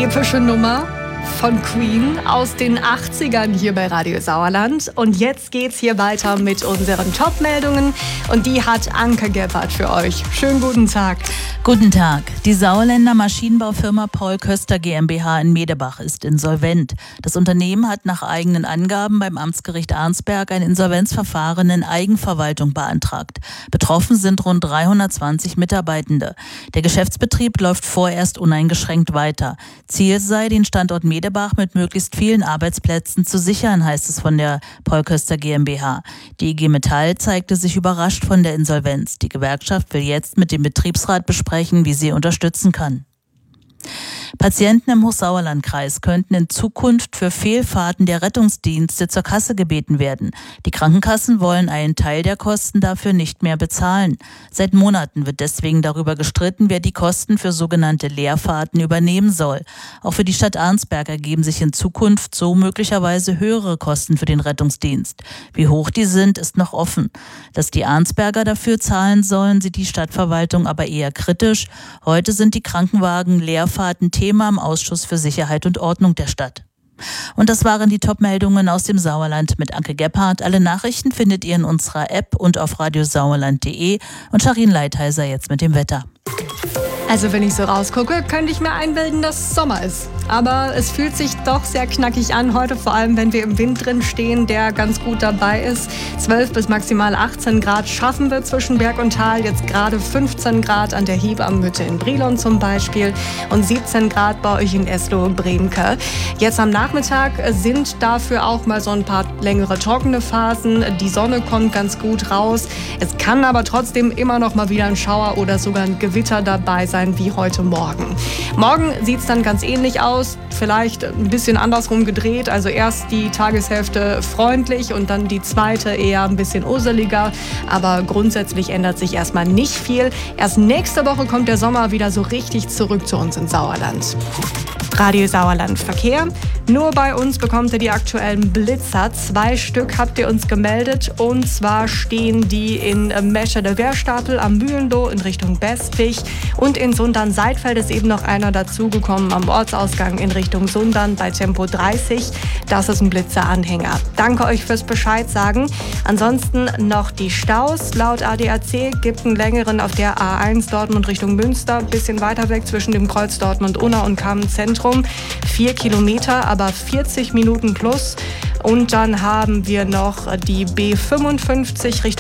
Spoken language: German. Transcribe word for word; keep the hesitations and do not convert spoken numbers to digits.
epische Nummer von Queen aus den achtzigern hier bei Radio Sauerland. Und jetzt geht's hier weiter mit unseren Top-Meldungen. Und die hat Anke Gebhardt für euch. Schönen guten Tag. Guten Tag. Die Sauerländer Maschinenbaufirma Paul Köster GmbH in Medebach ist insolvent. Das Unternehmen hat nach eigenen Angaben beim Amtsgericht Arnsberg ein Insolvenzverfahren in Eigenverwaltung beantragt. Betroffen sind rund dreihundertzwanzig Mitarbeitende. Der Geschäftsbetrieb läuft vorerst uneingeschränkt weiter. Ziel sei, den Standort Medebach mit möglichst vielen Arbeitsplätzen zu sichern, heißt es von der Paul Köster GmbH. Die I G Metall zeigte sich überrascht von der Insolvenz. Die Gewerkschaft will jetzt mit dem Betriebsrat besprechen, wie sie unterstützen kann. Patienten im Hochsauerlandkreis könnten in Zukunft für Fehlfahrten der Rettungsdienste zur Kasse gebeten werden. Die Krankenkassen wollen einen Teil der Kosten dafür nicht mehr bezahlen. Seit Monaten wird deswegen darüber gestritten, wer die Kosten für sogenannte Leerfahrten übernehmen soll. Auch für die Stadt Arnsberg ergeben sich in Zukunft so möglicherweise höhere Kosten für den Rettungsdienst. Wie hoch die sind, ist noch offen. Dass die Arnsberger dafür zahlen sollen, sieht die Stadtverwaltung aber eher kritisch. Heute sind die Krankenwagen-Leerfahrten Thema im Ausschuss für Sicherheit und Ordnung der Stadt. Und das waren die Top-Meldungen aus dem Sauerland mit Anke Gebhardt. Alle Nachrichten findet ihr in unserer App und auf radiosauerland punkt de. Und Sharin Leitheiser jetzt mit dem Wetter. Also wenn ich so rausgucke, könnte ich mir einbilden, dass es Sommer ist. Aber es fühlt sich doch sehr knackig an heute, vor allem wenn wir im Wind drin stehen, der ganz gut dabei ist. zwölf bis maximal achtzehn Grad schaffen wir zwischen Berg und Tal. Jetzt gerade fünfzehn Grad an der Hebammenhütte in Brilon zum Beispiel und siebzehn Grad bei euch in Eslohe-Bremke. Jetzt am Nachmittag sind dafür auch mal so ein paar längere trockene Phasen. Die Sonne kommt ganz gut raus. Es kann aber trotzdem immer noch mal wieder ein Schauer oder sogar ein Gewitter dabei sein wie heute Morgen. Morgen sieht es dann ganz ähnlich aus, vielleicht ein bisschen andersrum gedreht. Also erst die Tageshälfte freundlich und dann die zweite eher ein bisschen urseliger. Aber grundsätzlich ändert sich erstmal nicht viel. Erst nächste Woche kommt der Sommer wieder so richtig zurück zu uns in Sauerland. Radio Sauerland Verkehr. Nur bei uns bekommt ihr die aktuellen Blitzer. Zwei Stück habt ihr uns gemeldet. Und zwar stehen die in Mesche der Wehrstapel am Mühlenloh in Richtung Bestwig. Und in Sundern-Seidfeld ist eben noch einer dazugekommen am Ortsausgang in Richtung Sundern bei Tempo dreißig. Das ist ein Blitzeranhänger. Danke euch fürs Bescheid sagen. Ansonsten noch die Staus. Laut A D A C gibt einen längeren auf der A eins Dortmund Richtung Münster. Ein bisschen weiter weg zwischen dem Kreuz Dortmund-Unna und Kamen-Zentrum. Vier Kilometer, aber vierzig Minuten plus. Und dann haben wir noch die B fünfundfünfzig Richtung